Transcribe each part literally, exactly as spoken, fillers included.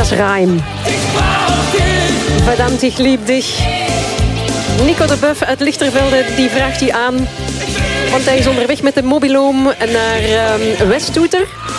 Das Reim. Verdammt, ich lieb dich. Nico de Buff uit Lichtervelde die vraagt hij aan. Want hij is onderweg met de mobiloom naar um, Westtoeter.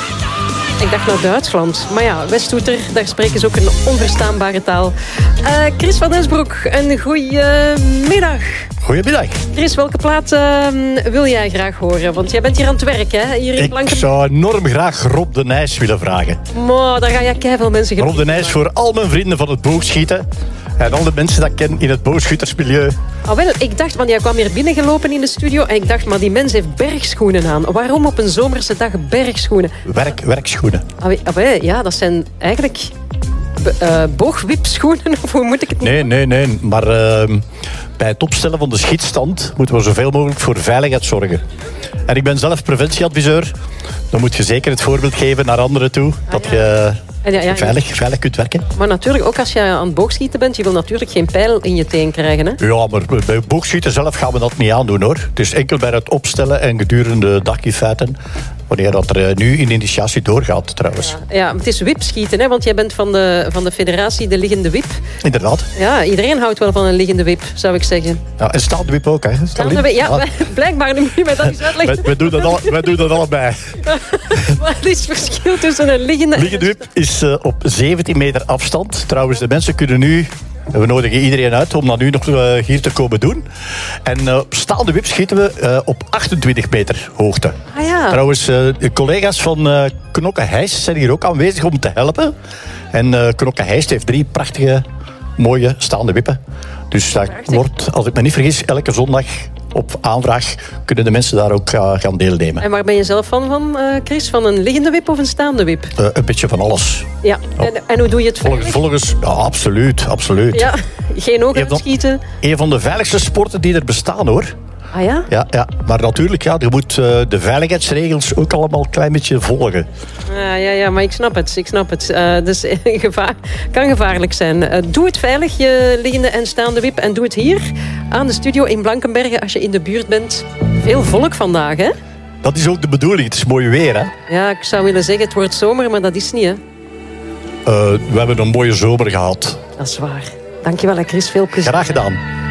Ik dacht naar Duitsland. Maar ja, Westtoeter, daar spreken ze ook een onverstaanbare taal. Uh, Chris van Esbroek, een goeie middag. Goedemiddag. Chris, welke plaat uh, wil jij graag horen? Want jij bent hier aan het werk, hè? Hier in Ik Blanken... zou enorm graag Rob de Nijs willen vragen. Maar daar ga jij keiveel mensen... Rob de Nijs voor al mijn vrienden van het boogschieten. En al de mensen dat ik ken in het boogschuttersmilieu. Oh, wel, ik dacht, want jij kwam hier binnengelopen in de studio en ik dacht, maar die mens heeft bergschoenen aan. Waarom op een zomerse dag bergschoenen? Werk, werkschoenen. Oh, oh, ja, dat zijn eigenlijk uh, boogwipschoenen, of hoe moet ik het Nee, nee, nee. Maar uh, bij het opstellen van de schietstand moeten we zoveel mogelijk voor veiligheid zorgen. En ik ben zelf preventieadviseur. Dan moet je zeker het voorbeeld geven naar anderen toe. Ah, dat ja. je Ja, ja, ja. Veilig, veilig kunt werken. Maar natuurlijk, ook als je aan het boogschieten bent, je wil natuurlijk geen pijl in je teen krijgen, hè? Ja, maar bij boogschieten zelf gaan we dat niet aandoen, hoor. Het is enkel bij het opstellen en gedurende de dag in feite. Wanneer dat er nu in initiatie doorgaat, trouwens. Ja, ja, het is wipschieten, hè? Want jij bent van de, van de federatie de liggende wip. Inderdaad. Ja, iedereen houdt wel van een liggende wip, zou ik zeggen. Ja, en staande wip ook, hè? Staande wip, ja, ja. Blijkbaar, nu moet je mij dat eens uitleggen. Wij, wij, doen dat al, wij doen dat allebei. Wat is het verschil tussen een liggende... Liggende wip is uh, op zeventien meter afstand. Trouwens, de mensen kunnen nu... We nodigen iedereen uit om dat nu nog uh, hier te komen doen. En uh, op staande wip schieten we uh, op achtentwintig meter hoogte. Ah ja. Trouwens, uh, de collega's van uh, Knokke Heist zijn hier ook aanwezig om te helpen. En uh, Knokke Heist heeft drie prachtige, mooie staande wippen. Dus dat wordt, als ik me niet vergis, elke zondag op aanvraag kunnen de mensen daar ook uh, gaan deelnemen. En waar ben je zelf van, van uh, Chris? Van een liggende wip of een staande wip? Uh, een beetje van alles. Ja, en, en hoe doe je het volgens, volgens, ja, absoluut, absoluut. Ja, geen ogen Een van, schieten. Een van de veiligste sporten die er bestaan, hoor. Ah ja? Ja, ja. Maar natuurlijk, ja, je moet uh, de veiligheidsregels ook allemaal een klein beetje volgen. Ja, ja, ja, maar ik snap het. Ik snap het. Uh, dus gevaar, kan gevaarlijk zijn. Uh, doe het veilig, je liggende en staande wip. En doe het hier aan de studio in Blankenberge als je in de buurt bent. Veel volk vandaag, hè? Dat is ook de bedoeling. Het is mooi weer, hè? Ja, ik zou willen zeggen het wordt zomer, maar dat is niet, hè? Uh, we hebben een mooie zomer gehad. Dat is waar. Dankjewel, Chris. Veel plezier. Graag gedaan.